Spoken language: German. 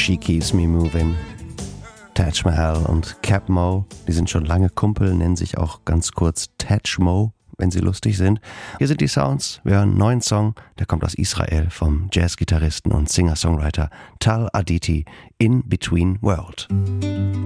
She Keeps Me Moving. Taj Mahal und Cap Mo, die sind schon lange Kumpel, nennen sich auch ganz kurz Taj Mo, wenn sie lustig sind. Hier sind die Sounds. Wir hören einen neuen Song, der kommt aus Israel vom Jazzgitarristen und Singer-Songwriter Tal Aditi, In Between World.